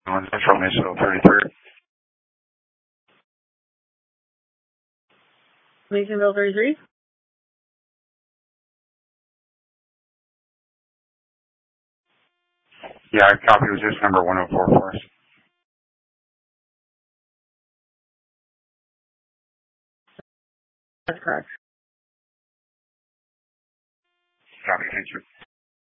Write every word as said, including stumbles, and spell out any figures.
on Central Missile thirty-three. Masonville thirty-three. Yeah, I copy. Was this number one oh four for us? That's correct. Copy, thank you.